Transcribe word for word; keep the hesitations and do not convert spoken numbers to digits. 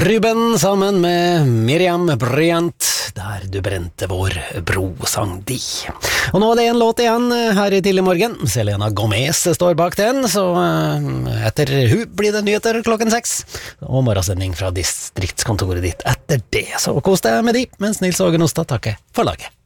Ruben sammen med Miriam Bryant, der du brente vår bro, sang de. Og nå er det en låt igjen her i tidlig morgen. Selena Gomez står bak den, så etter hun blir det nyheter klokken seks. Og morgensending fra distriktskontoret ditt etter det. Så kos deg med de, mens Nils Ågen Ostad takker for laget.